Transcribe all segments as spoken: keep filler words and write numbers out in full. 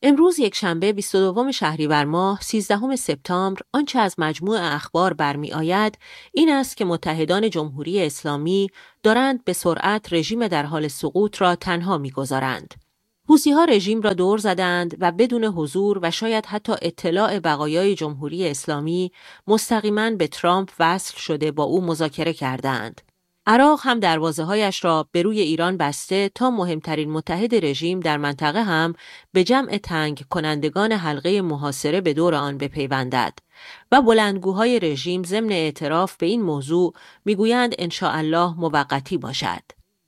امروز یک شنبه بیست و دوم شهریور ماه سیزدهم سپتامبر آنچه از مجموع اخبار برمی آید این است که متحدان جمهوری اسلامی دارند به سرعت رژیم در حال سقوط را تنها می گذارند. حوثی‌ها رژیم را دور زدند و بدون حضور و شاید حتی اطلاع بقایای جمهوری اسلامی مستقیما به ترامپ وصل شده با او مذاکره کردند. عراق هم دروازه‌هایش را به روی ایران بسته تا مهمترین متحد رژیم در منطقه هم به جمع تنگ کنندگان حلقه محاصره به دور آن بپیوندد و بلندگوهای رژیم ضمن اعتراف به این موضوع میگویند انشاءالله موقتی باشد.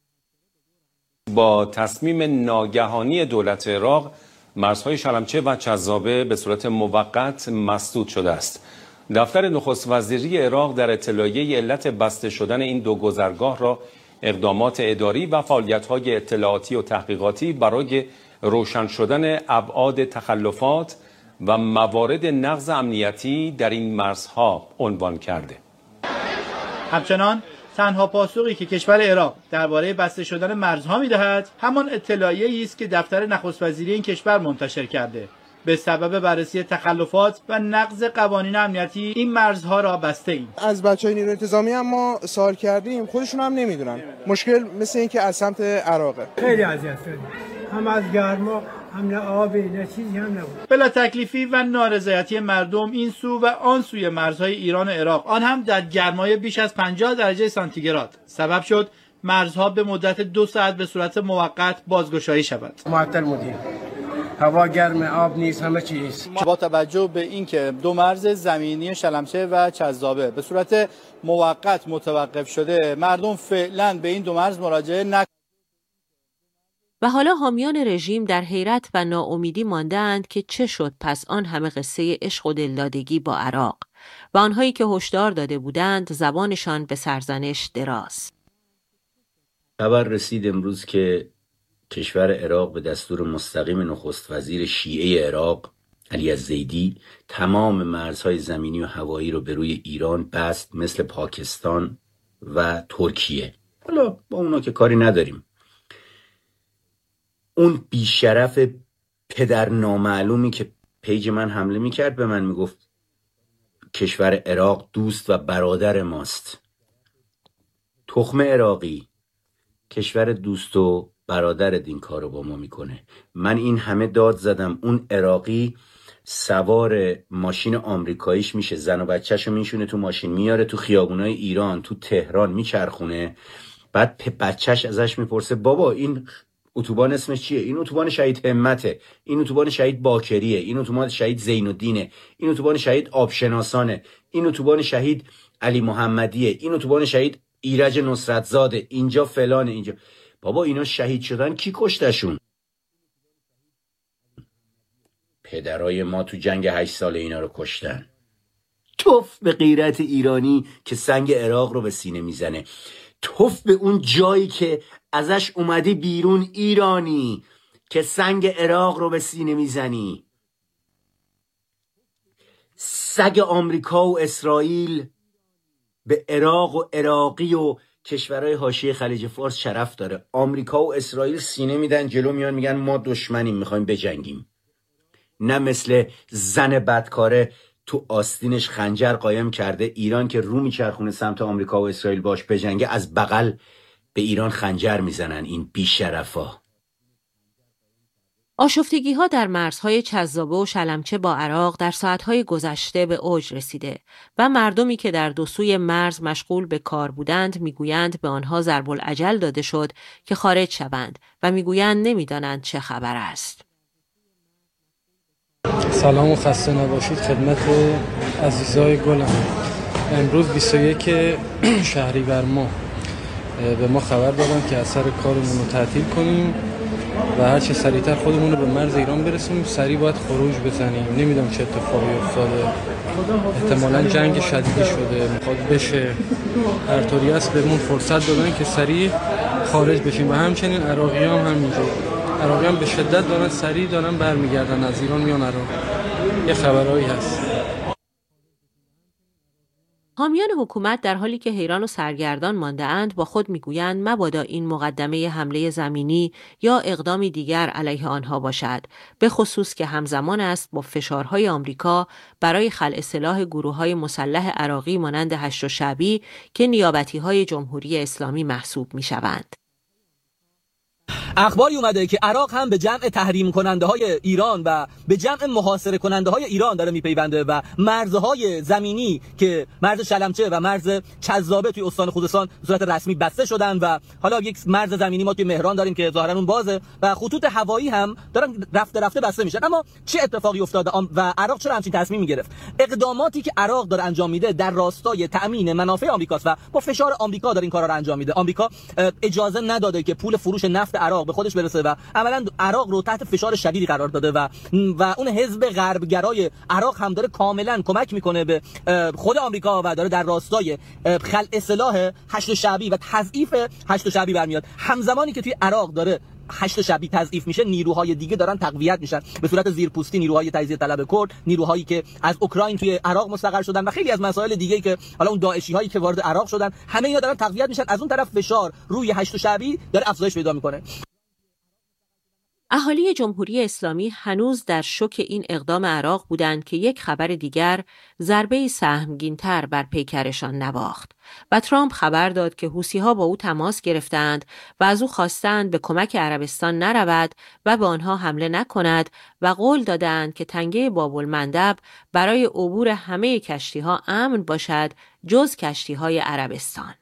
با تصمیم ناگهانی دولت عراق مرزهای شلمچه و چذابه به صورت موقت مسدود شده است. دفتر نخست وزیری عراق در اطلاعیه علت بسته شدن این دو گذرگاه را اقدامات اداری و فعالیت‌های اطلاعاتی و تحقیقاتی برای روشن شدن ابعاد تخلفات و موارد نقض امنیتی در این مرزها عنوان کرده. همچنان تنها پاسخی که کشور عراق درباره بسته شدن مرزها می‌دهد همان اطلاعیه‌ای است که دفتر نخست وزیری این کشور منتشر کرده. به سبب بررسی تخلفات و نقض قوانین امنیتی این مرزها را بسته ایم. از بچهای نیروی انتظامی هم ما سوال کردیم، خودشون هم نمیدونن. مشکل مثل این که از سمت عراقه. خیلی اذیت شدیم. هم از گرما، هم نه آبی، نه چیزی هم نبود. بلا تکلیفی و نارضایتی مردم این سو و آن سوی مرزهای ایران و عراق، آن هم در گرمای بیش از پنجاه درجه سانتیگراد سبب شد مرزها به مدت دو ساعت به صورت موقت بازگشایی شود. معطل مدیر. هوا گرم، آب نیست، همه چیز. با توجه به اینکه دو مرز زمینی شلمچه و چذابه به صورت موقت متوقف شده، مردم فعلا به این دو مرز مراجعه نکنند. و حالا حامیان رژیم در حیرت و ناامیدی مانده‌اند که چه شد پس آن همه قصه عشق و دلدادگی با عراق و آنهایی که هشدار داده بودند زبانشان به سرزنش دراز. خبر رسید امروز که کشور عراق به دستور مستقیم نخست وزیر شیعه عراق علی الزیدی تمام مرزهای زمینی و هوایی رو به روی ایران بست، مثل پاکستان و ترکیه. حالا با اونا که کاری نداریم. اون بیشرف پدر نامعلومی که پیج من حمله میکرد به من میگفت کشور عراق دوست و برادر ماست. تخم عراقی، کشور دوست و برادرت این کارو با ما میکنه. من این همه داد زدم، اون عراقی سوار ماشین آمریکاییش میشه، زن و بچه‌شو میشونه تو ماشین، میاره تو خیابونای ایران، تو تهران میچرخونه، بعد بچه‌ش ازش میپرسه بابا این اتوبان اسمش چیه؟ این اتوبان شهید همته، این اتوبان شهید باکریه، این اتوبان شهید زین الدینه، این اتوبان شهید آبشناسانه، این اتوبان شهید علی محمدیه، این اتوبان شهید ایرج نصرتزاده، اینجا فلانه، اینجا. بابا اینا شهید شدن، کی کشتشون؟ پدرای ما تو جنگ هشت ساله اینا رو کشتن. توف به غیرت ایرانی که سنگ عراق رو به سینه میزنه. توف به اون جایی که ازش اومدی بیرون ایرانی که سنگ عراق رو به سینه میزنی. سگ آمریکا و اسرائیل به عراق و عراقی و کشورهای حاشیه خلیج فارس شرف داره. آمریکا و اسرائیل سینه میدن جلو، میان میگن ما دشمنیم میخوایم بجنگیم. نه مثل زن بدکاره تو آستینش خنجر قایم کرده، ایران که رو میچرخونه سمت آمریکا و اسرائیل باش بجنگه، از بغل به ایران خنجر میزنن این بیشرفا. آشفتگی ها در مرزهای چذابه و شلمچه با عراق در ساعتهای گذشته به اوج رسیده و مردمی که در دو سوی مرز مشغول به کار بودند میگویند به آنها ضرب الاجل داده شد که خارج شوند و میگویند نمیدانند چه خبر است. سلام و خسته نباشید خدمت عزیزای گلم. امروز بیست و یک شهریور ماه به ما خبر دادن که اثر کارمون رو تعطیل کنیم و هر چه سریعتر خودمون رو به مرز ایران برسونیم. سریع باید خروج بزنیم. نمیدونم چه اتفاقی افتاده، احتمالاً جنگ شدیدی شده میخواد بشه. هر طوری است بهمون فرصت دادن که سریع خارج بشیم و همچنین عراقی هم همینجور. عراقی هم به شدت دارن سریع دارن برمیگردن از ایران میان عراق. یه خبرایی هست. حامیان حکومت در حالی که حیران و سرگردان مانده‌اند با خود میگویند مبادا این مقدمه حمله زمینی یا اقدامی دیگر علیه آنها باشد، به خصوص که همزمان است با فشارهای آمریکا برای خلع سلاح گروه‌های مسلح عراقی مانند هشت شعبی که نیابتی‌های جمهوری اسلامی محسوب می‌شوند. اخباری اومده که عراق هم به جمع تحریم کننده های ایران و به جمع محاصره کننده های ایران داره میپیونده و مرزهای زمینی که مرز شلمچه و مرز چذابه توی استان خوزستان به صورت رسمی بسته شدن و حالا یک مرز زمینی ما توی مهران داریم که ظاهرا اون بازه و خطوط هوایی هم دارن رفته رفته بسته میشن. اما چه اتفاقی افتاده و عراق چرا همچین تصمیمی گرفت؟ اقداماتی که عراق داره انجام میده در راستای تامین منافع آمریکاست و با فشار آمریکا داره این کارا رو انجام میده. آمریکا اجازه نداده که پول فروش نفت عراق به خودش برسه و عملاً عراق رو تحت فشار شدیدی قرار داده و و اون حزب غربگرای عراق هم داره کاملاً کمک میکنه به خود آمریکا و داره در راستای خلع سلاح هشت شعبی و تضعیف هشت شعبی برمیاد. همزمانی که توی عراق داره هشت شعبی تضعیف میشه، نیروهای دیگه دارن تقویت میشن به صورت زیرپوستی، نیروهای تجزیه طلب کرد، نیروهایی که از اوکراین توی عراق مستقر شدن و خیلی از مسائل دیگه‌ای که حالا اون داعشی هایی که وارد عراق شدن، همه اینا دارن تقویت میشن. از اون طرف فشار روی هشت شعبی داره افزایش پیدا میکنه. اهالی جمهوری اسلامی هنوز در شوک این اقدام عراق بودند که یک خبر دیگر ضربه‌ای سهمگین‌تر بر پیکرشان نواخت و ترامپ خبر داد که حوثی‌ها با او تماس گرفتند و از او خواستند به کمک عربستان نرود و به آنها حمله نکند و قول دادند که تنگه باب‌المندب برای عبور همه کشتی‌ها امن باشد جز کشتی‌های عربستان.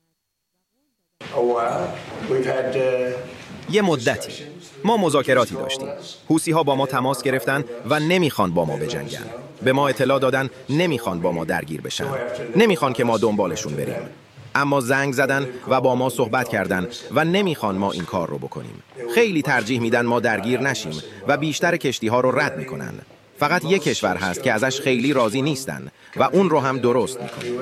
یه مدتی ما مذاکراتی داشتیم. حوثی‌ها با ما تماس گرفتن و نمیخوان با ما بجنگن. به ما اطلاع دادن نمیخوان با ما درگیر بشن. نمیخوان که ما دنبالشون بریم. اما زنگ زدن و با ما صحبت کردن و نمیخوان ما این کار رو بکنیم. خیلی ترجیح میدن ما درگیر نشیم و بیشتر کشتی‌ها رو رد میکنن. فقط یک کشور هست که ازش خیلی راضی نیستن و اون رو هم درست میکنیم.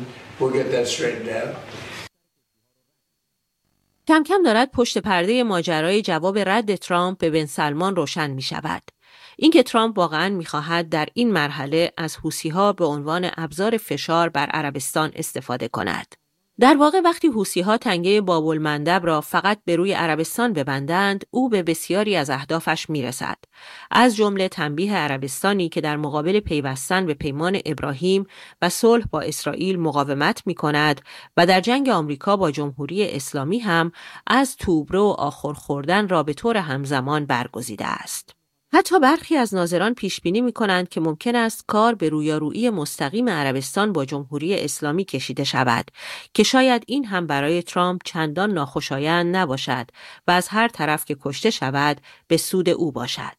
کم کم دارد پشت پرده ماجرای جواب رد ترامپ به بن سلمان روشن می شود. اینکه ترامپ واقعاً می خواهد در این مرحله از حوثی‌ها به عنوان ابزار فشار بر عربستان استفاده کند. در واقع وقتی حوثی‌ها تنگه باب‌المندب را فقط به روی عربستان ببندند، او به بسیاری از اهدافش میرسد. از جمله تنبیه عربستانی که در مقابل پیوستن به پیمان ابراهیم و صلح با اسرائیل مقاومت می‌کند و در جنگ آمریکا با جمهوری اسلامی هم از توبره و آخر خوردن را به طور همزمان برگزیده است. حتی برخی از ناظران پیش بینی می‌کنند که ممکن است کار به رویارویی مستقیم عربستان با جمهوری اسلامی کشیده شود که شاید این هم برای ترامپ چندان ناخوشایند نباشد و از هر طرف که کشته شود به سود او باشد.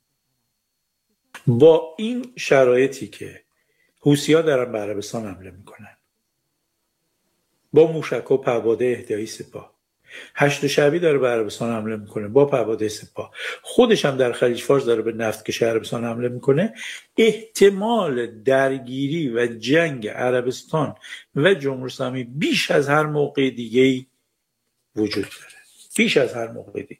با این شرایطی که حوثی‌ها دارن به عربستان حمله می‌کنن، با موشک و پهپاد اهدایی سپاه، هشت شعبی داره به عربستان حمله میکنه با پهپاد سپاه، خودش هم در خلیج فارس داره به نفت کش عربستان حمله میکنه، احتمال درگیری و جنگ عربستان و جمهوری اسلامی بیش از هر موقع دیگه وجود داره. بیش از هر موقع دیگه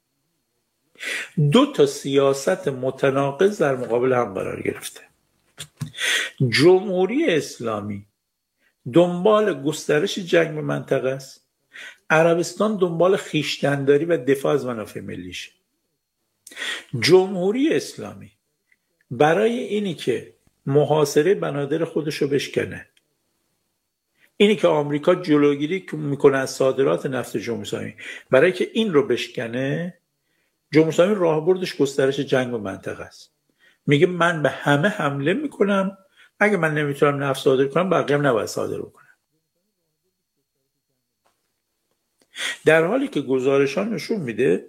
دو تا سیاست متناقض در مقابل هم قرار گرفته. جمهوری اسلامی دنبال گسترش جنگ به منطقه است، عربستان دنبال خویشتن‌داری و دفاع از منافع ملیشه. جمهوری اسلامی برای اینی که محاصره بنادر خودش رو بشکنه، اینی که آمریکا جلوگیری میکنه از صادرات نفت جمهوری اسلامی، برای که این رو بشکنه، جمهوری اسلامی راهبردش گسترش جنگ به منطقه است. میگه من به همه حمله میکنم، اگه من نمیتونم نفت صادر کنم بقیه هم نباید صادر کنم. در حالی که گزارشان نشون میده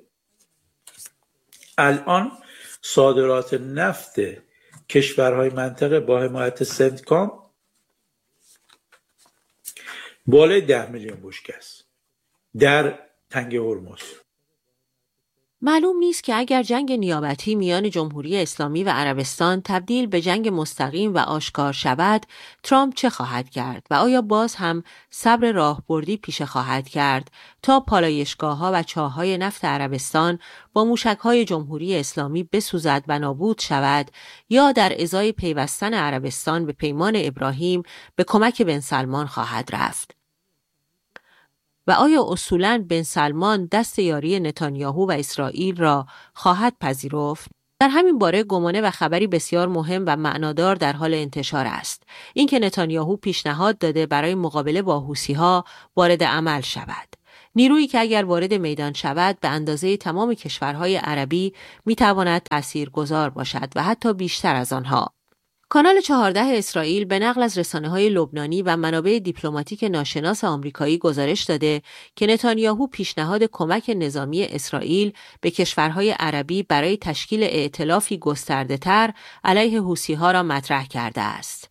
الان صادرات نفت کشورهای منطقه با حمایت سنتکام بالای ده میلیون بشکه است در تنگه هرمز. معلوم نیست که اگر جنگ نیابتی میان جمهوری اسلامی و عربستان تبدیل به جنگ مستقیم و آشکار شود، ترامپ چه خواهد کرد و آیا باز هم صبر راهبردی پیشه خواهد کرد تا پالایشگاه‌ها و چاه‌های نفت عربستان با موشک‌های جمهوری اسلامی بسوزد و نابود شود، یا در ازای پیوستن عربستان به پیمان ابراهیم به کمک بن سلمان خواهد رفت؟ و آیا اصولاً بن سلمان دست یاری نتانیاهو و اسرائیل را خواهد پذیرفت؟ در همین باره گمانه و خبری بسیار مهم و معنادار در حال انتشار است. اینکه نتانیاهو پیشنهاد داده برای مقابله با حوثی‌ها وارد عمل شود. نیرویی که اگر وارد میدان شود به اندازه تمام کشورهای عربی میتواند تاثیرگذار باشد و حتی بیشتر از آنها. کانال چهارده اسرائیل به نقل از رسانه‌های لبنانی و منابع دیپلماتیک ناشناس آمریکایی گزارش داده که نتانیاهو پیشنهاد کمک نظامی اسرائیل به کشورهای عربی برای تشکیل ائتلافی گسترده‌تر علیه حوثی‌ها را مطرح کرده است.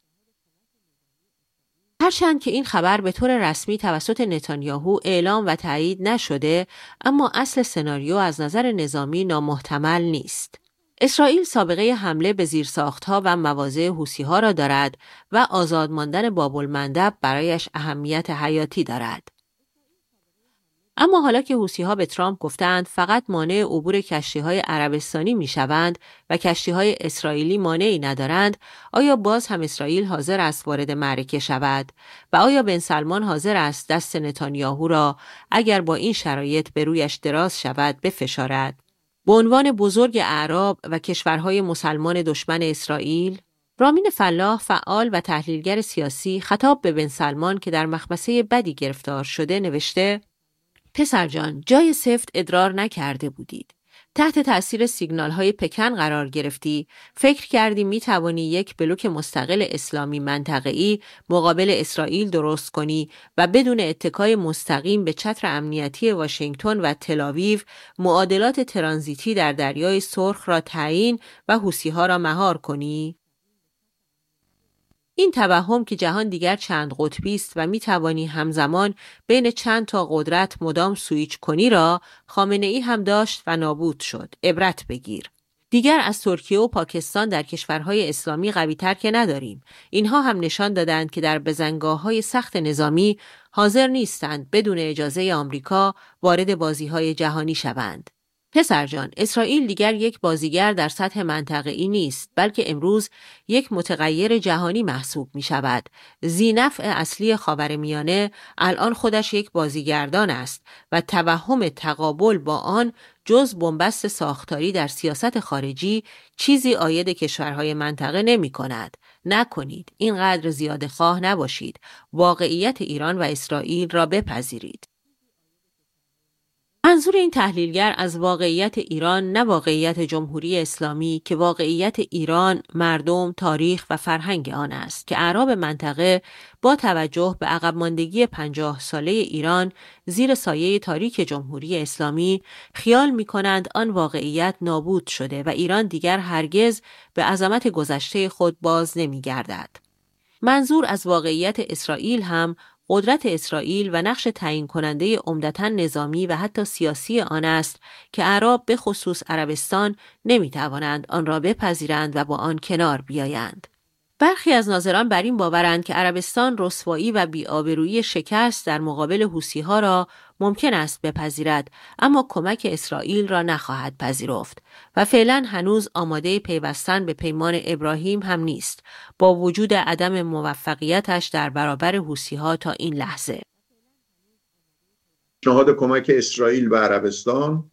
هرچند که این خبر به طور رسمی توسط نتانیاهو اعلام و تایید نشده، اما اصل سناریو از نظر نظامی نامحتمل نیست. اسرائیل سابقه حمله به زیرساخت‌ها و مواضع حوثی‌ها را دارد و آزاد ماندن باب‌المندب برایش اهمیت حیاتی دارد. اما حالا که حوثی‌ها به ترامپ گفتند فقط مانع عبور کشتی‌های عربستانی می‌شوند و کشتی‌های اسرائیلی مانعی ندارند، آیا باز هم اسرائیل حاضر است وارد معرکه شود و آیا بن سلمان حاضر است دست نتانیاهو را اگر با این شرایط به رویش دراز شود بفشارد؟ به عنوان بزرگ اعراب و کشورهای مسلمان دشمن اسرائیل، رامین فلاح فعال و تحلیلگر سیاسی خطاب به بن سلمان که در مخمسه بدی گرفتار شده نوشته: پسر جان، جای سفت ادرار نکرده بودید. تحت تأثیر سیگنال‌های پکن قرار گرفتی، فکر کردی می توانی یک بلوک مستقل اسلامی منطقه‌ای مقابل اسرائیل درست کنی و بدون اتکای مستقیم به چتر امنیتی واشنگتن و تل‌آویو معادلات ترانزیتی در دریای سرخ را تعیین و حوثی‌ها را مهار کنی؟ این توهم که جهان دیگر چند قطبی است و می توانی همزمان بین چند تا قدرت مدام سویچ کنی را خامنه‌ای هم داشت و نابود شد. عبرت بگیر. دیگر از ترکیه و پاکستان در کشورهای اسلامی قوی تر که نداریم. اینها هم نشان دادند که در بزنگاه‌های سخت نظامی حاضر نیستند بدون اجازه آمریکا وارد بازی‌های جهانی شوند. پسر جان، اسرائیل دیگر یک بازیگر در سطح منطقه‌ای نیست، بلکه امروز یک متغیر جهانی محسوب می شود. ذی‌نفع اصلی خاورمیانه الان خودش یک بازیگردان است و توهم تقابل با آن جز بنبست ساختاری در سیاست خارجی چیزی عاید کشورهای منطقه نمی کند. نکنید، اینقدر زیاده خواه نباشید. واقعیت ایران و اسرائیل را بپذیرید. منظور این تحلیلگر از واقعیت ایران نه واقعیت جمهوری اسلامی که واقعیت ایران، مردم، تاریخ و فرهنگ آن است که اعراب منطقه با توجه به عقب ماندگی پنجاه ساله ایران زیر سایه تاریک جمهوری اسلامی خیال می کنند آن واقعیت نابود شده و ایران دیگر هرگز به عظمت گذشته خود باز نمی گردد. منظور از واقعیت اسرائیل هم قدرت اسرائیل و نقش تعیین کننده عمدتاً نظامی و حتی سیاسی آن است که اعراب به خصوص عربستان نمی توانند آن را بپذیرند و با آن کنار بیایند. برخی از ناظران بر این باورند که عربستان رسوایی و بی‌آبرویی شکست در مقابل حوثی‌ها را ممکن است بپذیرد، اما کمک اسرائیل را نخواهد پذیرفت و فعلا هنوز آماده پیوستن به پیمان ابراهیم هم نیست، با وجود عدم موفقیتش در برابر حوثی‌ها تا این لحظه. پیشنهاد کمک اسرائیل و عربستان،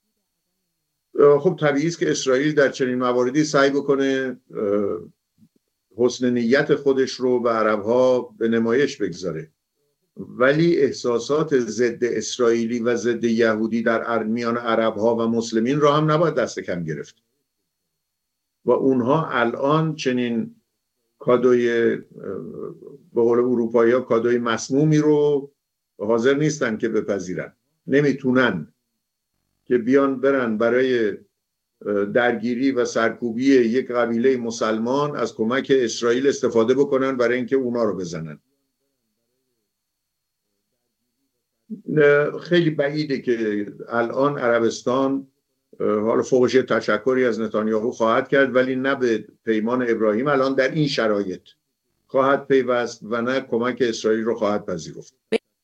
خب طبیعی است که اسرائیل در چنین مواردی سعی بکنه حسن نیت خودش رو به عرب‌ها به نمایش بگذاره، ولی احساسات ضد اسرائیلی و ضد یهودی در میان عرب‌ها و مسلمین را هم نباید دست کم گرفت و اونها الان چنین کادوی به قول اروپایی‌ها کادوی مسمومی رو حاضر نیستن که بپذیرن. نمیتونن که بیان برن برای درگیری و سرکوبی یک قبیله مسلمان از کمک اسرائیل استفاده بکنن برای اینکه اونا رو بزنن. خیلی بعیده که الان عربستان حالا فوقش تشکری از نتانیاهو خواهد کرد، ولی نه به پیمان ابراهیم الان در این شرایط خواهد پیوست و نه کمک اسرائیل رو خواهد پذیرفت.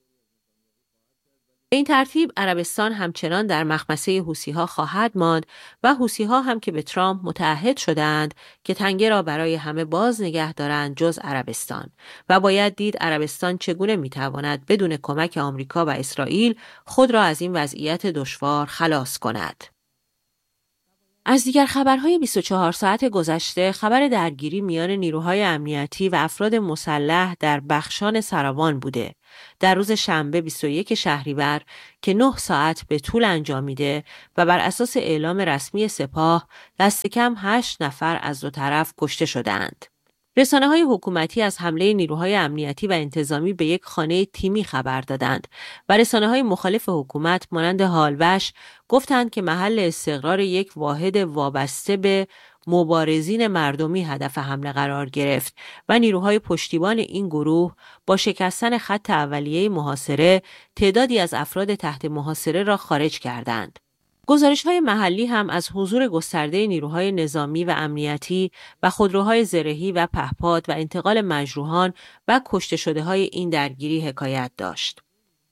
به این ترتیب عربستان همچنان در مخمسه حوثی‌ها خواهد ماند و حوثی‌ها هم که به ترامپ متعهد شدند که تنگه را برای همه باز نگه دارند جز عربستان، و باید دید عربستان چگونه میتواند بدون کمک آمریکا و اسرائیل خود را از این وضعیت دشوار خلاص کند. از دیگر خبرهای بیست و چهار ساعت گذشته خبر درگیری میان نیروهای امنیتی و افراد مسلح در بخشان سراوان بوده. در روز شنبه بیست و یک شهریور که نه ساعت به طول انجامیده و بر اساس اعلام رسمی سپاه دست کم هشت نفر از دو طرف کشته شدند. رسانه‌های حکومتی از حمله نیروهای امنیتی و انتظامی به یک خانه تیمی خبر دادند و رسانه‌های مخالف حکومت مانند هالوش گفتند که محل استقرار یک واحد وابسته به مبارزین مردمی هدف حمله قرار گرفت و نیروهای پشتیبان این گروه با شکستن خط اولیه محاصره تعدادی از افراد تحت محاصره را خارج کردند. گزارش‌های محلی هم از حضور گسترده نیروهای نظامی و امنیتی و خودروهای زرهی و پهپاد و انتقال مجروحان و کشته شده‌های این درگیری حکایت داشت.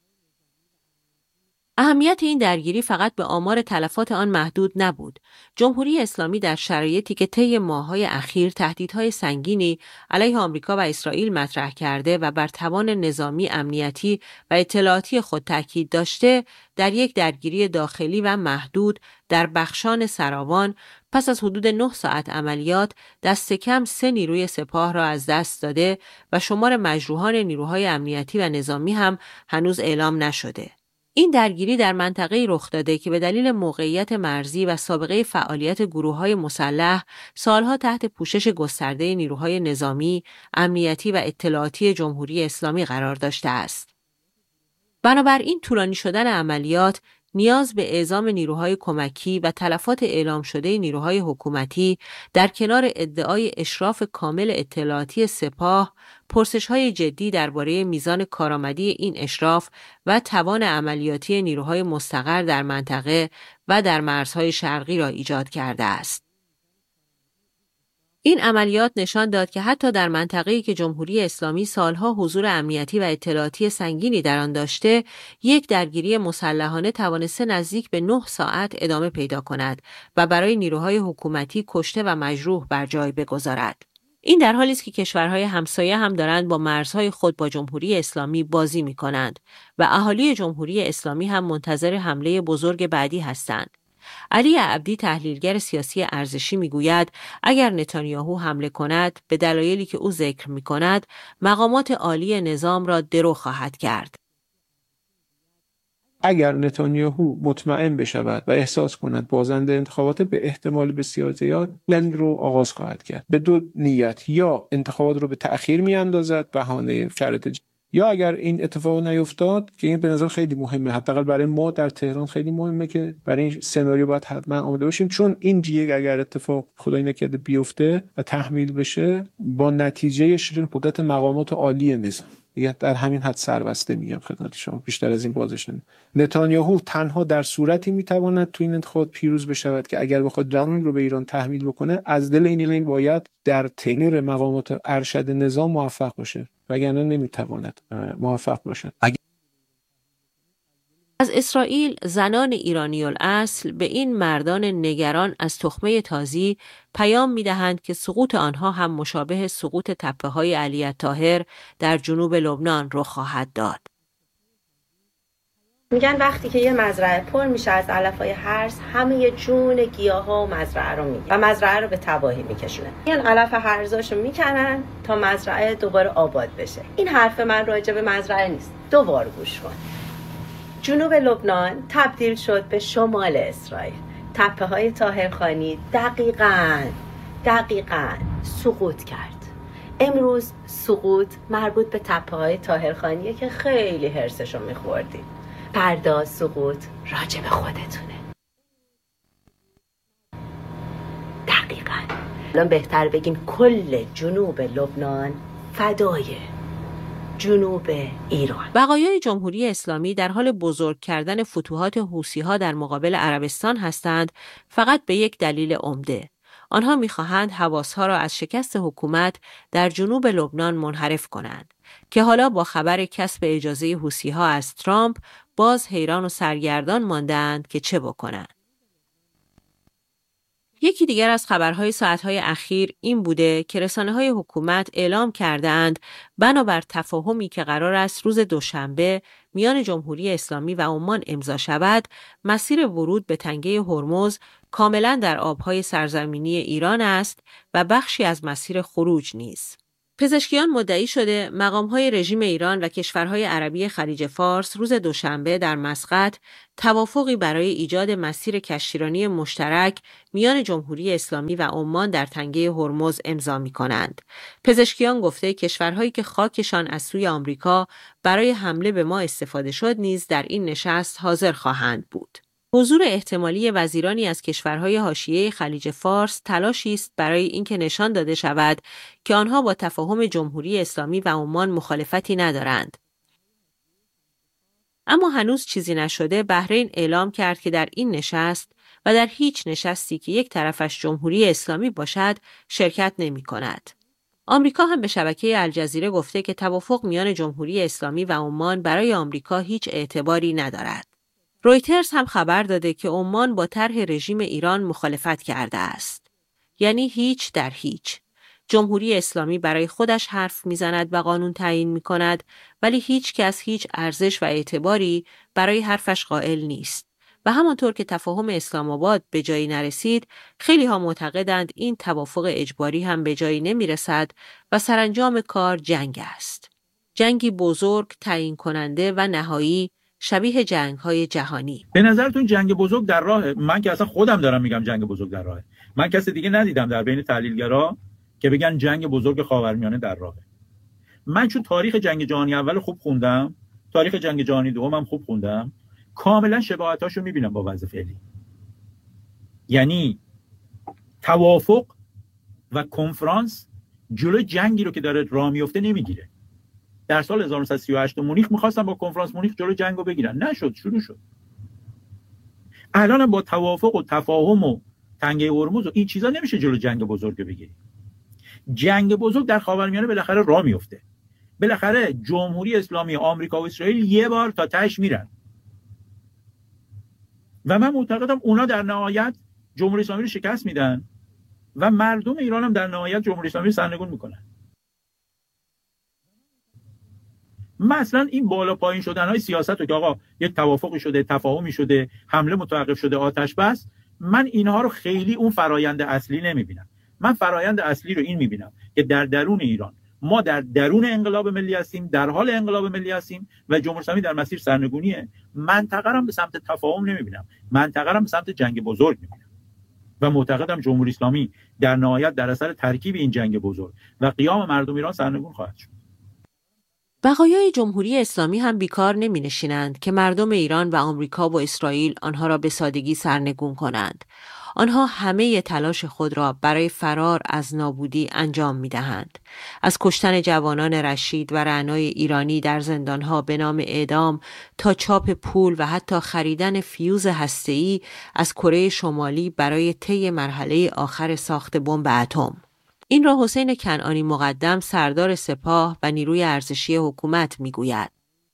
اهمیت این درگیری فقط به آمار تلفات آن محدود نبود. جمهوری اسلامی در شرایطی که طی ماه‌های اخیر تهدیدهای سنگینی علیه آمریکا و اسرائیل مطرح کرده و بر توان نظامی، امنیتی و اطلاعاتی خود تاکید داشته، در یک درگیری داخلی و محدود در بخشان سراوان پس از حدود نه ساعت عملیات دست کم سه نیروی سپاه را از دست داده و شمار مجروحان نیروهای امنیتی و نظامی هم هنوز اعلام نشده. این درگیری در منطقه‌ای رخ داده که به دلیل موقعیت مرزی و سابقه فعالیت گروه‌های مسلح سالها تحت پوشش گسترده نیروهای نظامی، امنیتی و اطلاعاتی جمهوری اسلامی قرار داشته است. بنابراین طولانی شدن عملیات، نیاز به اعزام نیروهای کمکی و تلفات اعلام شده نیروهای حکومتی در کنار ادعای اشراف کامل اطلاعاتی سپاه، پرسش‌های جدی درباره میزان کارآمدی این اشراف و توان عملیاتی نیروهای مستقر در منطقه و در مرزهای شرقی را ایجاد کرده است. این عملیات نشان داد که حتی در منطقه‌ای که جمهوری اسلامی سالها حضور امنیتی و اطلاعاتی سنگینی در آن داشته، یک درگیری مسلحانه توانسته نزدیک به نه ساعت ادامه پیدا کند و برای نیروهای حکومتی کشته و مجروح بر جای بگذارد. این در حالی است که کشورهای همسایه هم دارند با مرزهای خود با جمهوری اسلامی بازی می‌کنند و اهالی جمهوری اسلامی هم منتظر حمله بزرگ بعدی هستند. علی عبدی تحلیلگر سیاسی ارزشی میگوید اگر نتانیاهو حمله کند به دلایلی که او ذکر می‌کند مقامات عالی نظام را درو خواهد کرد. اگر نتانیاهو مطمئن بشود و احساس کند بازنده انتخابات به احتمال بسیار زیاد جنگ رو آغاز خواهد کرد به دو نیت، یا انتخابات رو به تأخیر میاندازد بهانه شرایط ج... یا اگر این اتفاق نیفتاد که این به نظر خیلی مهمه، حداقل برای ما در تهران خیلی مهمه که برای این سناریو باید حتما آماده باشیم، چون این جیگ اگر اتفاق خدای نکرده بیفته و تحمیل بشه با نتیجه شیرین قدرت مقامات عالی نظام دیگه در همین حد سربسته میگم خدمت شما، بیشتر از این بازش نمی. نتانیاهو تنها در صورتی میتواند تو این انتخابات پیروز بشود که اگر بخواد جنگ رو به ایران تحمیل بکنه از دل این ایران باید در تنور مقامات ارشد نظام موفق باشه، وگرنه نمیتواند موفق باشد. از اسرائیل زنان ایرانی الاصل به این مردان نگران از تخمه تازی پیام می‌دهند که سقوط آنها هم مشابه سقوط تپه‌های علی الطاهر در جنوب لبنان رخ خواهد داد. میگن وقتی که یه مزرعه پر میشه از علف‌های هرز، همه جون گیاها و مزرعه رو میگیره و مزرعه رو به تباهی میکشونه. این علف هرزاشو میکنن تا مزرعه دوباره آباد بشه. این حرف من راجع به مزرعه نیست. دوباره گوش کن. جنوب لبنان تبدیل شد به شمال اسرائیل. تپه های طاهرخانی دقیقاً دقیقاً سقوط کرد. امروز سقوط مربوط به تپه های طاهرخانیه که خیلی هرسشو میخوردیم. فردا سقوط راجع به خودتونه. دقیقاً الان بهتر بگیم کل جنوب لبنان فدایه جنوب ایران. بقایای جمهوری اسلامی در حال بزرگ کردن فتوحات حوثی‌ها در مقابل عربستان هستند، فقط به یک دلیل عمده. آنها می‌خواهند حواس‌ها را از شکست حکومت در جنوب لبنان منحرف کنند که حالا با خبر کسب اجازه حوثی‌ها از ترامپ باز حیران و سرگردان ماندند که چه بکنند. یکی دیگر از خبرهای ساعتهای اخیر این بوده که رسانه‌های حکومت اعلام کردند بنابر تفاهمی که قرار است روز دوشنبه میان جمهوری اسلامی و عمان امضا شود، مسیر ورود به تنگه هرمز کاملا در آبهای سرزمینی ایران است و بخشی از مسیر خروج نیز. پزشکیان مدعی شده مقام‌های رژیم ایران و کشورهای عربی خلیج فارس روز دوشنبه در مسقط توافقی برای ایجاد مسیر کشتیرانی مشترک میان جمهوری اسلامی و عمان در تنگه هرمز امضا می‌کنند. پزشکیان گفته کشورهایی که خاکشان از سوی آمریکا برای حمله به ما استفاده شد نیز در این نشست حاضر خواهند بود. حضور احتمالی وزیرانی از کشورهای حاشیه خلیج فارس تلاشی است برای اینکه نشان داده شود که آنها با تفاهم جمهوری اسلامی و عمان مخالفتی ندارند. اما هنوز چیزی نشده. بحرین اعلام کرد که در این نشست و در هیچ نشستی که یک طرفش جمهوری اسلامی باشد شرکت نمی کند. آمریکا هم به شبکه الجزیره گفته که توافق میان جمهوری اسلامی و عمان برای آمریکا هیچ اعتباری ندارد. رویترز هم خبر داده که عمان با طرح رژیم ایران مخالفت کرده است. یعنی هیچ در هیچ. جمهوری اسلامی برای خودش حرف میزند و قانون تعیین میکند، ولی هیچ کس هیچ ارزش و اعتباری برای حرفش قائل نیست. و همانطور که تفاهم اسلام آباد به جایی نرسید، خیلی ها معتقدند این توافق اجباری هم به جایی نمیرسد و سرانجام کار جنگ است. جنگی بزرگ، تعیین کننده و نهایی، شبیه جنگ‌های جهانی. به نظرتون جنگ بزرگ در راهه؟ من که اصلا خودم دارم میگم جنگ بزرگ در راهه. من کسی دیگه ندیدم در بین تحلیلگرا که بگن جنگ بزرگ خاورمیانه در راهه. من چون تاریخ جنگ جهانی اول خوب خوندم، تاریخ جنگ جهانی دوم هم خوب خوندم، کاملا شباهتاشو میبینم با وضع فعلی. یعنی توافق و کنفرانس جلوی جنگی رو که داره راه میفته نمیگیره. در سال هزار و نهصد و سی و هشت مونیخ می‌خواستن با کنفرانس مونیخ جلوی جنگو بگیرن، نشد، شروع شد. الان با توافق و تفاهم و تنگه هرمز و این چیزا نمیشه جلوی جنگ بزرگ بگیری. جنگ بزرگ در خاورمیانه بالاخره راه میفته. بالاخره جمهوری اسلامی آمریکا و اسرائیل یه بار تا تهش میرن. و من معتقدم اونا در نهایت جمهوری اسلامی رو شکست میدن و مردم ایران هم در نهایت جمهوری اسلامی رو سرنگون میکنن. مثلا این بالا پایین شدن های سیاست رو که آقا یک توافقی شده، تفاهمی شده، حمله متوقف شده، آتش بس، من اینها رو خیلی اون فرایند اصلی نمیبینم. من فرایند اصلی رو این میبینم که در درون ایران ما در درون انقلاب ملی هستیم، در حال انقلاب ملی هستیم و جمهوری اسلامی در مسیر سرنگونیه. منطقه رو به سمت تفاهم نمیبینم، منطقه رو به سمت جنگ بزرگ میبینم و معتقدم جمهوری اسلامی در نهایت در اثر ترکیب این جنگ بزرگ و قیام مردم ایران سرنگون خواهد شد. بقایای جمهوری اسلامی هم بیکار نمی نشینند که مردم ایران و آمریکا و اسرائیل آنها را به سادگی سرنگون کنند. آنها همه تلاش خود را برای فرار از نابودی انجام می دهند. از کشتن جوانان رشید و رعنای ایرانی در زندانها به نام اعدام تا چاپ پول و حتی خریدن فیوز هسته‌ای از کره شمالی برای طی مرحله آخر ساخت بمب اتم. این را حسین کنعانی مقدم، سردار سپاه و نیروی ارزشی حکومت میگوید.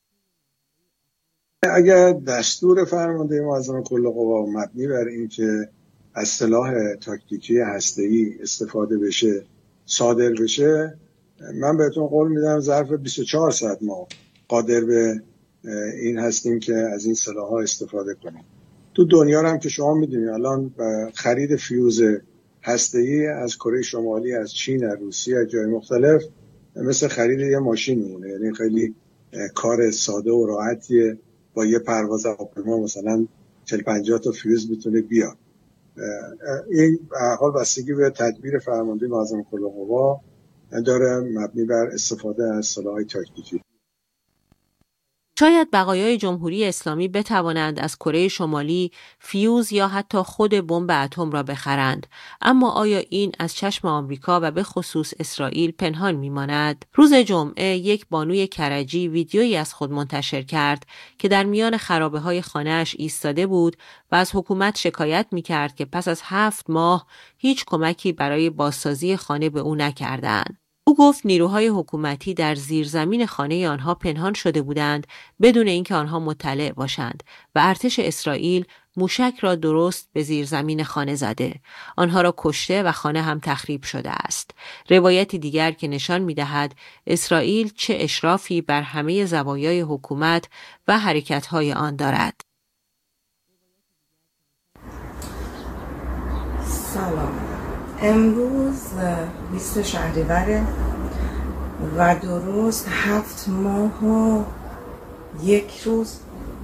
اگر دستور فرمانده معظم کل قوا مبنی بر این که از سلاح تاکتیکی هسته‌ای استفاده بشه صادر بشه، من بهتون قول میدم ظرف بیست و چهار ساعت ما قادر به این هستیم که از این سلاح‌ها استفاده کنیم. تو دنیا هم که شما میدونید الان خرید فیوز هسته‌ای از کره شمالی، از چین، از روسیه، از جای مختلف مثل خرید یه ماشین میمونه. یعنی خیلی کار ساده و راحتیه، با یه پرواز هواپیما مثلا چهل پنجاه تا فیوز میتونه بیاد. این به هر حال بستگی به تدبیر فرمانده معظم کل قوا داره مبنی بر استفاده از سلاح‌های تاکتیکی. شاید بقایای جمهوری اسلامی بتوانند از کره شمالی فیوز یا حتی خود بمب اتم را بخرند، اما آیا این از چشم آمریکا و به خصوص اسرائیل پنهان میماند؟ روز جمعه یک بانوی کرجی ویدیویی از خود منتشر کرد که در میان خرابه‌های خانه‌اش ایستاده بود و از حکومت شکایت می‌کرد که پس از هفت ماه هیچ کمکی برای بازسازی خانه به او نکردند. او گفت نیروهای حکومتی در زیرزمین خانه آنها پنهان شده بودند بدون اینکه آنها مطلع باشند و ارتش اسرائیل موشک را درست به زیرزمین خانه زده. آنها را کشته و خانه هم تخریب شده است. روایتی دیگر که نشان می‌دهد اسرائیل چه اشرافی بر همه زوایای حکومت و حرکت‌های آن دارد. سلام. امروز بیست شهریوره و درست هفت ماه و یک روز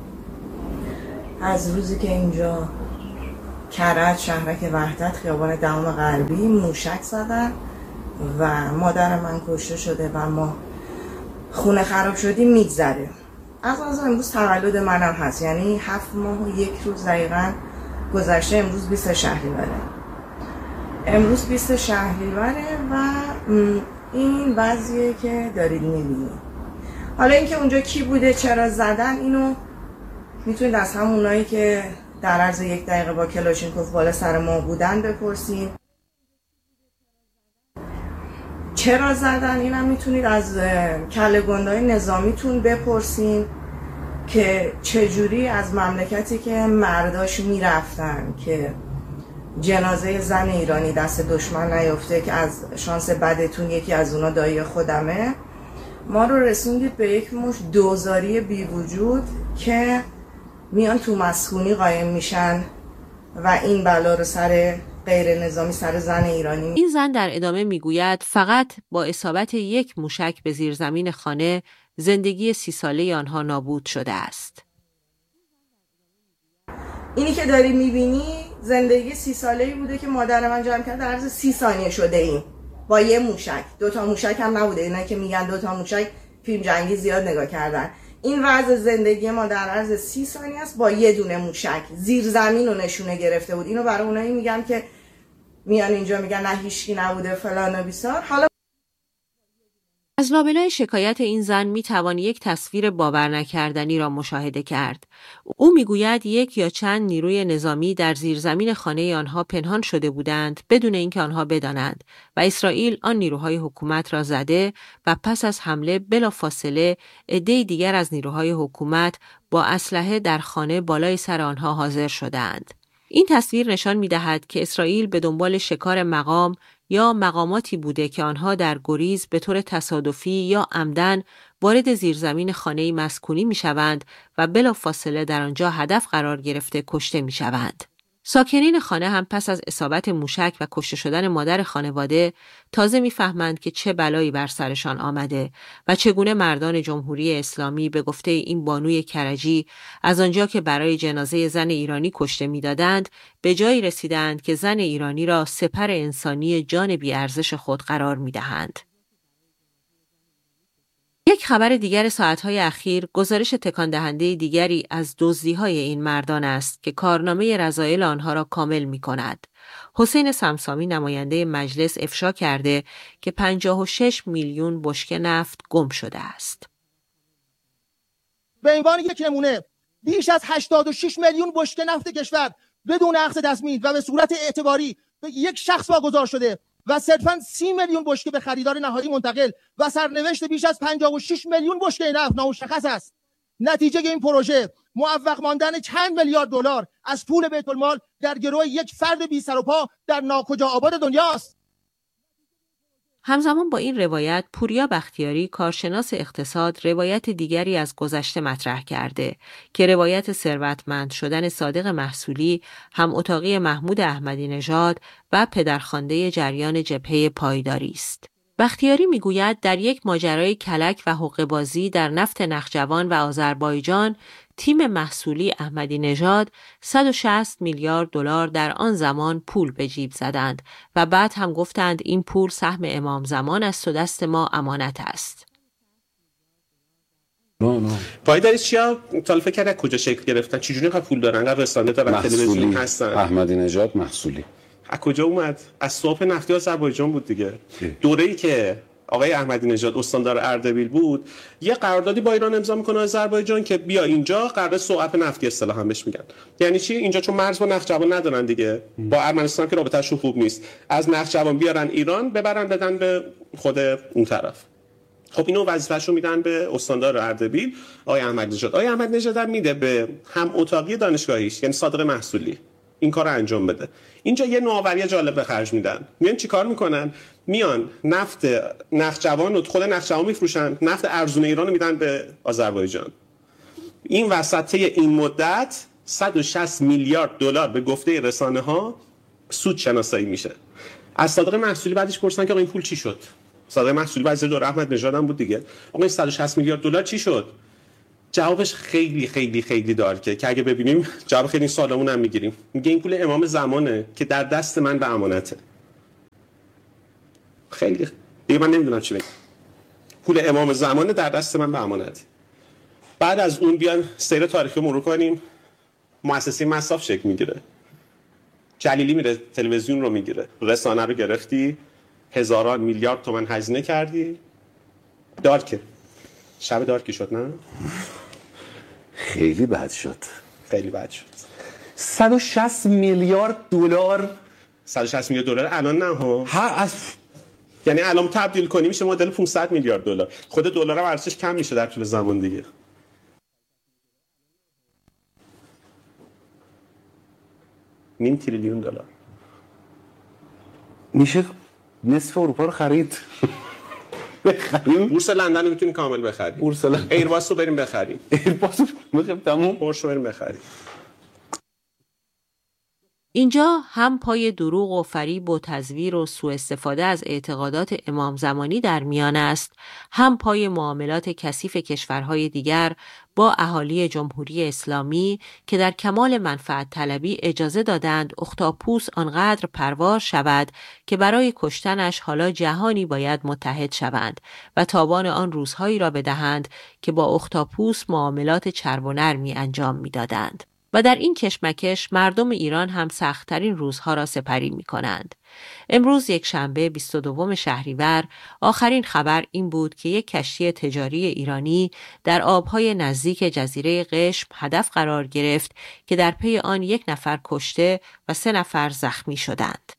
از روزی که اینجا کرج شهرک وحدت خیابان دهم غربی موشک زدن و مادر من کشته شده و ما خونه خراب شدیم میگذره. از از امروز تولد منم هست، یعنی هفت ماه و یک روز دقیقا گذشته. امروز بیست شهریوره امروز بیست شهریوره و این وضعیه که دارید میبینید. حالا اینکه اونجا کی بوده چرا زدن اینو میتونید از همونایی که در عرض یک دقیقه با کلاشینکوف بالا سر ما بودن بپرسید. چرا زدن اینم میتونید از کله گندای نظامیتون بپرسین که چجوری از مملکتی که مرداش میرفتن که جنازه زن ایرانی دست دشمن نیفته، که از شانس بدتون یکی از اونا دایی خودمه، ما رو رسوندید به یک مش دوزاری بی وجود که میان تو مسکونی قایم میشن و این بلا رو سر غیر نظامی سر زن ایرانی. این زن در ادامه میگوید فقط با اصابت یک موشک به زیرزمین خانه زندگی سی ساله آنها نابود شده است. اینی که داری میبینی زندگی سی ساله‌ای بوده که مادر من جمع کرد در عرض سی ثانیه شده این با یه موشک. دوتا موشک هم نبوده، اینا که میگن دوتا موشک فیلم جنگی زیاد نگاه کردن. این وضع زندگی ما در عرض سی ثانیه است با یه دونه موشک زیر زمین رو نشونه گرفته بود. اینو برای اونایی میگم که میان اینجا میگن نه هیچکی نبوده فلان و بیسار. حالا از لابلای شکایت این زن می توان یک تصویر باور نکردنی را مشاهده کرد. او میگوید یک یا چند نیروی نظامی در زیرزمین خانه آنها پنهان شده بودند بدون اینکه آنها بدانند و اسرائیل آن نیروهای حکومت را زده و پس از حمله بلافاصله عده‌ای دیگر از نیروهای حکومت با اسلحه در خانه بالای سر آنها حاضر شدند. این تصویر نشان می‌دهد که اسرائیل به دنبال شکار مقام یا مقاماتی بوده که آنها در گریز به طور تصادفی یا عمدن وارد زیرزمین خانه‌ای مسکونی می‌شوند و بلافاصله در آنجا هدف قرار گرفته کشته می‌شوند. ساکنین خانه هم پس از اصابت موشک و کشته شدن مادر خانواده تازه می‌فهمند که چه بلایی بر سرشان آمده و چگونه مردان جمهوری اسلامی به گفته این بانوی کرجی از آنجا که برای جنازه زن ایرانی کشته می‌دادند به جایی رسیدند که زن ایرانی را سپر انسانی جان بی‌ارزش خود قرار می‌دهند. یک خبر دیگر ساعتهای اخیر گزارش تکان دهنده دیگری از دزدی‌های این مردان است که کارنامه رذایل آنها را کامل می‌کند. حسین سمسامی نماینده مجلس افشا کرده که پنجاه و شش میلیون بشکه نفت گم شده است. به عنوان یک نمونه بیش از هشتاد و شش میلیون بشکه نفت کشور بدون اخذ تصمیم و به صورت اعتباری به یک شخص واگذار شده و صرفاً سی میلیون بشکه به خریدار نهایی منتقل و سرنوشت بیش از پنجاه و شش میلیون بشکه نفت نامشخص است. نتیجه این پروژه معوق ماندن چند میلیارد دلار از پول بیت المال در گروه یک فرد بی سر و پا در ناکجا آباد دنیاست. همزمان با این روایت پوریا بختیاری کارشناس اقتصاد روایت دیگری از گذشته مطرح کرده که روایت ثروتمند شدن صادق محصولی هم اتاقی محمود احمدی نژاد و پدرخوانده جریان جبهه پایداری است. بختیاری میگوید در یک ماجرای کلک و حقه‌بازی در نفت نخجوان و آذربایجان تیم محصولی احمدی نژاد صد و شصت میلیارد دلار در آن زمان پول به جیب زدند و بعد هم گفتند این پول سهم امام زمان است و دست ما امانت است. نه نه پایداری چیا تا فکر کرد کجا شکل گرفتن، چجوری اینقدر پول دارن، انقدر رسانه دارن، تلویزیون هستن؟ احمدی نژاد محصولی از کجا اومد؟ از سوپ نفتی آذربایجان بود دیگه. دوره‌ای که آقای احمدی نژاد استاندار اردبیل بود، یه قراردادی با ایران امضا میکنه آذربایجان که بیا اینجا، قرارداد سوپ نفتی اصطلاحاً بهش میگن. یعنی چی؟ اینجا چون مرز با نخجوان ندارن دیگه، با ارمنستان که رابطه‌شون خوب نیست، از نخجوان بیارن ایران، ببرن بدن به خود اون طرف. خب اینو وظیفه‌شو میدن به استاندار اردبیل آقای احمدی نژاد. آقای احمدی نژاد میده به هم اتاقی دانشگاهیش، یعنی صادق محصولی، این کارو انجام بده. اینجا یه نوآوری جالب به خرج میدن. میان چیکار میکنن؟ میان نفت نخجوان رو خود نخجوان میفروشن، نفت ارزون ایران رو میدن به آذربایجان. این وسطه این مدت صد و شصت میلیارد دلار به گفته رسانه ها سود شناسایی میشه. از صادق محصولی بعدش پرسیدن که آقا این پول چی شد؟ صادق محصولی وزیر دوره احمد نژاد هم بود دیگه. آقا این صد و شصت میلیارد دلار چی شد؟ جوابش خیلی خیلی خیلی دارکه که اگه ببینیم جواب خیلی سوالمون هم میگیریم. میگه این پول امام زمانه که در دست من به امانته. خیلی دیگه من نمیدونم چی بگم. پول امام زمانه در دست من به امانته. بعد از اون بیان سیر تاریخی مرور کنیم، مؤسسه مصرف شکل میگیره. جلیلی میره تلویزیون رو میگیره، رسانه رو گرفتی، هزاران میلیارد تومان هزینه کردی. دارکه. شب دارکی شد نه؟ خیلی بد شد. خیلی بد شد. صد و شصت میلیارد دلار. صد و شصت میلیارد دلار الان نه ها. ها از یعنی الان تبدیل کنی میشه مدل پانصد میلیارد دلار. خود دلار هم ارزشش کم میشه در طول زمان دیگه. نیم تریلیون دلار. میشه نصف اروپا رو خرید. بخریم. بورس لندن رو میتونیم کامل بخریم. بورس لندن. ایرباس رو بریم بخریم. ایرباس رو بخریم تموم. پورش رو بریم بخریم. اینجا هم پای دروغ و فریب و تزویر و سوء استفاده از اعتقادات امام زمانی در میان است، هم پای معاملات کثیف کشورهای دیگر با اهالی جمهوری اسلامی که در کمال منفعت طلبی اجازه دادند اختاپوس آنقدر پروار شود که برای کشتنش حالا جهانی باید متحد شوند و تاوان آن روزهایی را بدهند که با اختاپوس معاملات چرب و نرمی انجام می‌دادند. و در این کشمکش مردم ایران هم سخت‌ترین روزها را سپری می کنند. امروز یک شنبه بیست و دوم شهریور آخرین خبر این بود که یک کشتی تجاری ایرانی در آبهای نزدیک جزیره قشم هدف قرار گرفت که در پی آن یک نفر کشته و سه نفر زخمی شدند.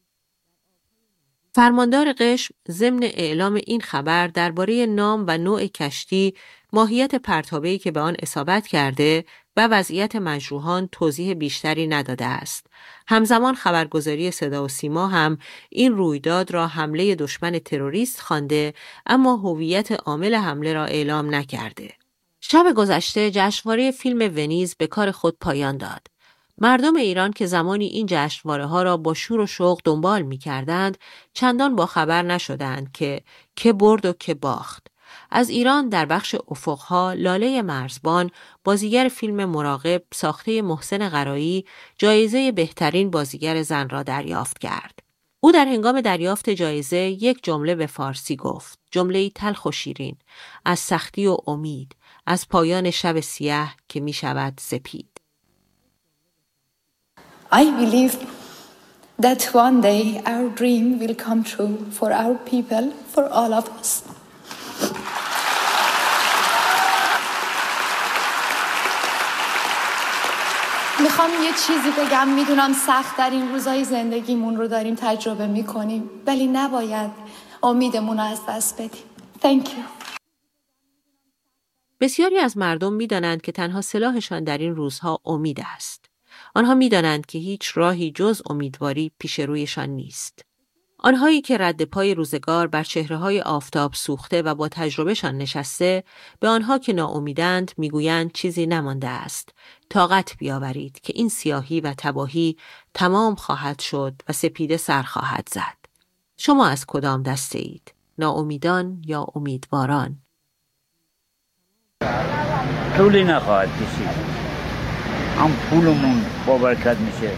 فرماندار قشم ضمن اعلام این خبر درباره نام و نوع کشتی، ماهیت پرتابه‌ای که به آن اصابت کرده و وضعیت مجروحان توضیح بیشتری نداده است. همزمان خبرگزاری صدا و سیما هم این رویداد را حمله دشمن تروریست خوانده، اما هویت عامل حمله را اعلام نکرده. شب گذشته جشنواره فیلم ونیز به کار خود پایان داد. مردم ایران که زمانی این جشنواره ها را با شور و شوق دنبال می کردند، چندان با خبر نشدند که که برد و که باخت. از ایران در بخش افقها لاله مرزبان، بازیگر فیلم مراقب ساخته محسن قرایی، جایزه بهترین بازیگر زن را دریافت کرد. او در هنگام دریافت جایزه یک جمله به فارسی گفت، جمله‌ای تلخ و شیرین، از سختی و امید، از پایان شب سیاه که می شود سپید. I believe that one day our dream will come true for our people, for all of us. میخوام یه چیزی بگم، میدونم سخت در این روزای زندگیمون رو داریم تجربه میکنیم، ولی نباید امیدمون رو از دست بدیم. Thank you. بسیاری از مردم میدانند که تنها سلاحشان در این روزها امید است. آنها میدانند که هیچ راهی جز امیدواری پیش رویشان نیست. آنهایی که رد پای روزگار بر چهره‌های آفتاب سوخته و با تجربهشان نشسته، به آنها که ناامیدند میگویند چیزی نمانده است. طاقت بیاورید که این سیاهی و تباهی تمام خواهد شد و سپیده سر خواهد زد. شما از کدام دسته اید؟ ناامیدان یا امیدواران؟ طولی نخواهد کشید. هم پولمون با برکت میشه،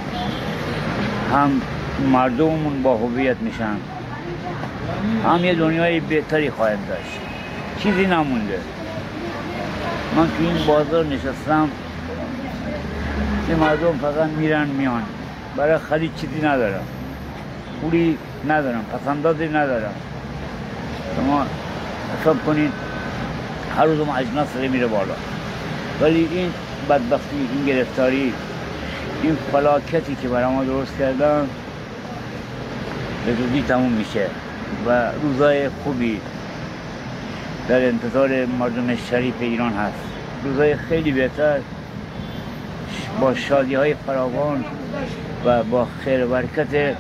هم مردممون با هویت میشن، هم یه دنیای بهتری خواهیم داشت. چیزی نمونده. من تو این بازار نشستم که مردم فقط میرن میان، برای خرید چیزی ندارم، پولی ندارم، پسندازی ندارم. شما حساب کنید هر روز ما اجناس داره میره بالا، ولی این بدبختی، این گرفتاری، این فلاکتی که برای ما درست کردن به زودی تموم میشه و روزای خوبی در انتظار مردم شریف ایران هست. روزای خیلی بهتر با شادی های فراوان و با خیر و برکت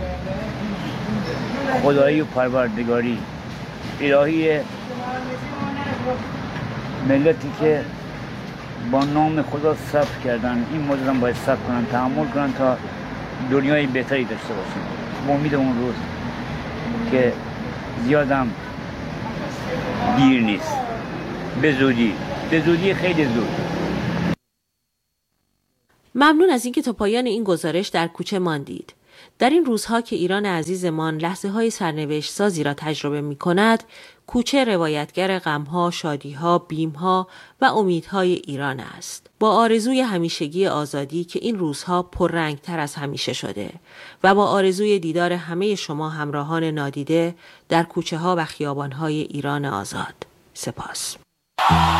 خدایی و پروردگاری الهی ملتی که با نام خدا صبر کردن، این مدت هم باید صبر کنن، تحمل کنن تا دنیای بهتری داشته باشیم. با امید اون روز که زیادم دیر نیست، به زودی، به زودی خیلی زود. ممنون از اینکه تا پایان این گزارش در کوچه ماندید. در این روزها که ایران عزیزمان لحظه های سرنوشت سازی را تجربه می کند، کوچه روایتگر غمها، شادیها، بیمها و امیدهای ایران است. با آرزوی همیشگی آزادی که این روزها پررنگتر از همیشه شده و با آرزوی دیدار همه شما همراهان نادیده در کوچه ها و خیابان های ایران آزاد. سپاس.